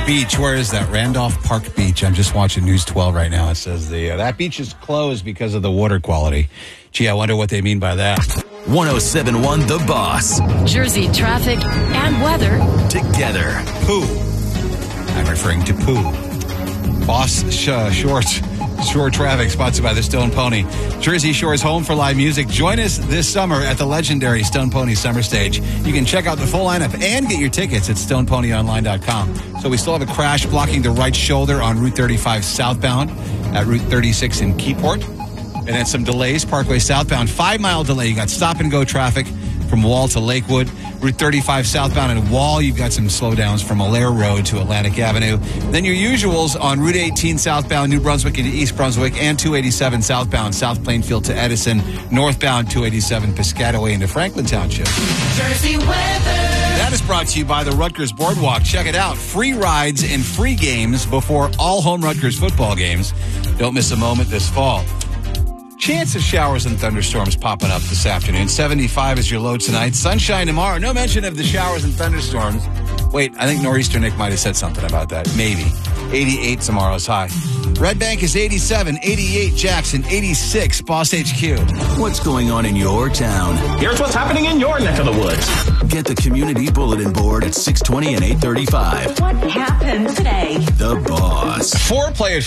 Beach. Where is that? Randolph Park Beach. I'm just watching News 12 right now. It says that beach is closed because of the water quality. Gee, I wonder what they mean by that. 107.1 The Boss. Jersey traffic and weather Together. Poo. I'm referring to poo. Boss Shore traffic sponsored by the Stone Pony. Jersey Shore's home for live music. Join us this summer at the legendary Stone Pony Summer Stage. You can check out the full lineup and get your tickets at stoneponyonline.com. So we still have a crash blocking the right shoulder on Route 35 southbound at Route 36 in Keyport. And then some delays, Parkway southbound, 5-mile delay. You got stop-and-go traffic from Wall to Lakewood. Route 35 southbound and Wall, you've got some slowdowns from Allaire Road to Atlantic Avenue. Then your usuals on Route 18 southbound, New Brunswick into East Brunswick, and 287 southbound, South Plainfield to Edison, northbound 287 Piscataway into Franklin Township. Jersey weather. That is brought to you by the Rutgers Boardwalk. Check it out. Free rides and free games before all home Rutgers football games. Don't miss a moment this fall. Chance of showers and thunderstorms popping up this afternoon. 75 is your low tonight. Sunshine tomorrow. No mention of the showers and thunderstorms. Wait, I think Nor'easter Nick might have said something about that. Maybe. 88 tomorrow's high. Red Bank is 87, 88 Jackson, 86 Boss HQ. What's going on in your town? Here's what's happening in your neck of the woods. Get the community bulletin board at 620 and 835. What happened today? The Boss. 4 players